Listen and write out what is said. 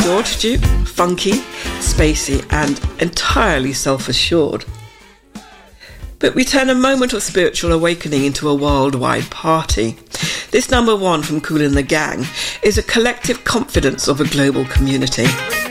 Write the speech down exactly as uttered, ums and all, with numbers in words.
George Duke, funky, spacey and entirely self-assured. But we turn a moment of spiritual awakening into a worldwide party. This number one from Kool and the Gang is a collective confidence of a global community.